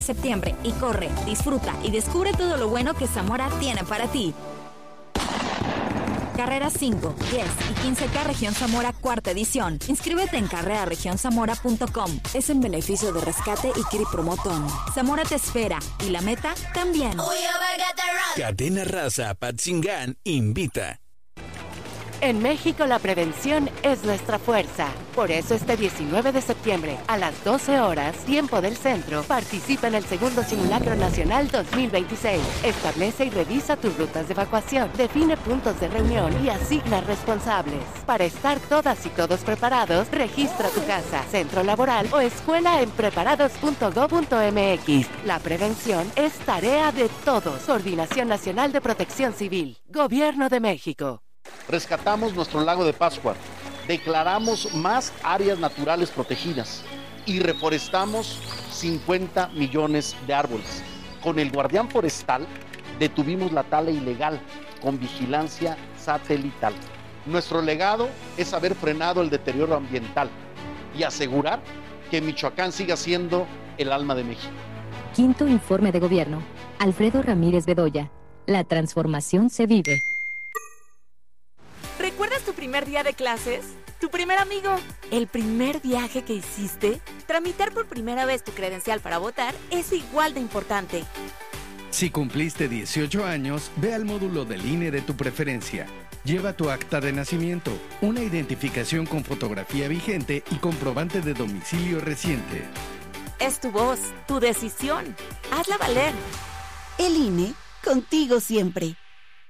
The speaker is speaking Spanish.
Septiembre y corre, disfruta y descubre todo lo bueno que Zamora tiene para ti. Carreras 5, 10 y 15K Región Zamora cuarta edición. Inscríbete en carreraregionszamora.com. Es en beneficio de Rescate y Cri Promotón. Zamora te espera y la meta también. Cadena Raza Patzingán invita. En México la prevención es nuestra fuerza. Por eso este 19 de septiembre a las 12 horas, tiempo del centro, participa en el segundo Simulacro Nacional 2026. Establece y revisa tus rutas de evacuación, define puntos de reunión y asigna responsables. Para estar todas y todos preparados, registra tu casa, centro laboral o escuela en preparados.go.mx. La prevención es tarea de todos. Coordinación Nacional de Protección Civil. Gobierno de México. Rescatamos nuestro lago de Pátzcuaro, declaramos más áreas naturales protegidas y reforestamos 50 millones de árboles. Con el guardián forestal detuvimos la tala ilegal con vigilancia satelital. Nuestro legado es haber frenado el deterioro ambiental y asegurar que Michoacán siga siendo el alma de México. Quinto informe de gobierno. Alfredo Ramírez Bedoya. La transformación se vive. ¿Recuerdas tu primer día de clases? ¿Tu primer amigo? ¿El primer viaje que hiciste? Tramitar por primera vez tu credencial para votar es igual de importante. Si cumpliste 18 años, ve al módulo del INE de tu preferencia. Lleva tu acta de nacimiento, una identificación con fotografía vigente y comprobante de domicilio reciente. Es tu voz, tu decisión. Hazla valer. El INE, contigo siempre.